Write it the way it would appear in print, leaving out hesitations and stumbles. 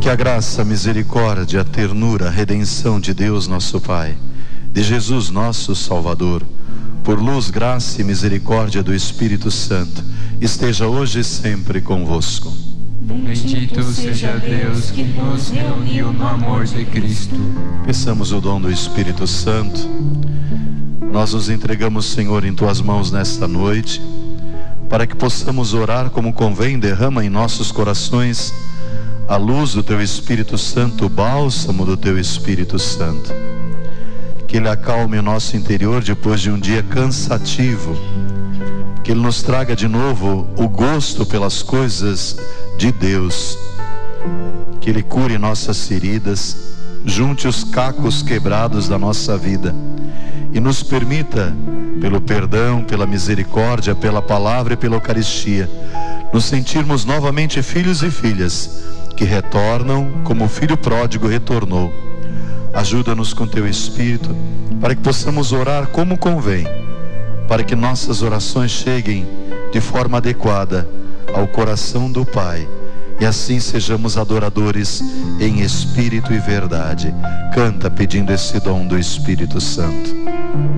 Que a graça, a misericórdia, a ternura, a redenção de Deus nosso Pai, de Jesus nosso Salvador, por luz, graça e misericórdia do Espírito Santo, esteja hoje e sempre convosco. Bendito seja Deus que nos reuniu no amor de Cristo. Peçamos o dom do Espírito Santo. Nós nos entregamos, Senhor, em Tuas mãos nesta noite, para que possamos orar como convém. Derrama em nossos corações a luz do Teu Espírito Santo, o bálsamo do Teu Espírito Santo. Que Ele acalme o nosso interior depois de um dia cansativo. Que Ele nos traga de novo o gosto pelas coisas de Deus. Que Ele cure nossas feridas, junte os cacos quebrados da nossa vida e nos permita, pelo perdão, pela misericórdia, pela palavra e pela Eucaristia, nos sentirmos novamente filhos e filhas que retornam como o filho pródigo retornou. Ajuda-nos com Teu Espírito para que possamos orar como convém, para que nossas orações cheguem de forma adequada ao coração do Pai, e assim sejamos adoradores em espírito e verdade. Canta pedindo esse dom do Espírito Santo.